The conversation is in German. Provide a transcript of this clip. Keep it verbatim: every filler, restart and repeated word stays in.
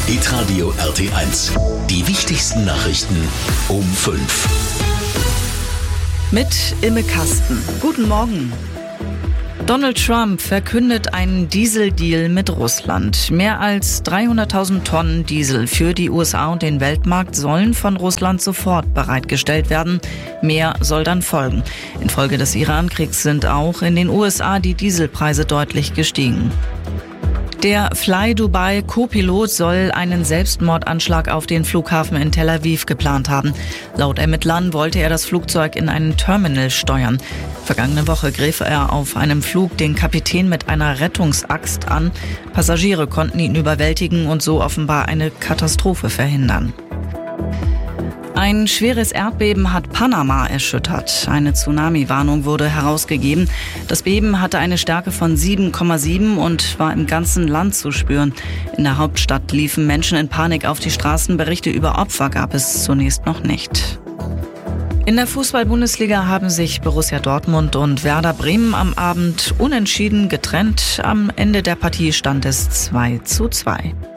Hitradio R T eins. Die wichtigsten Nachrichten um fünf. Mit Imme Kasten. Guten Morgen. Donald Trump verkündet einen Dieseldeal mit Russland. Mehr als dreihunderttausend Tonnen Diesel für die U S A und den Weltmarkt sollen von Russland sofort bereitgestellt werden. Mehr soll dann folgen. Infolge des Iran-Kriegs sind auch in den U S A die Dieselpreise deutlich gestiegen. Der Fly Dubai Co-Pilot soll einen Selbstmordanschlag auf den Flughafen in Tel Aviv geplant haben. Laut Ermittlern wollte er das Flugzeug in einen Terminal steuern. Vergangene Woche griff er auf einem Flug den Kapitän mit einer Rettungsaxt an. Passagiere konnten ihn überwältigen und so offenbar eine Katastrophe verhindern. Ein schweres Erdbeben hat Panama erschüttert. Eine Tsunami-Warnung wurde herausgegeben. Das Beben hatte eine Stärke von sieben Komma sieben und war im ganzen Land zu spüren. In der Hauptstadt liefen Menschen in Panik auf die Straßen. Berichte über Opfer gab es zunächst noch nicht. In der Fußball-Bundesliga haben sich Borussia Dortmund und Werder Bremen am Abend unentschieden getrennt. Am Ende der Partie stand es zwei zu zwei.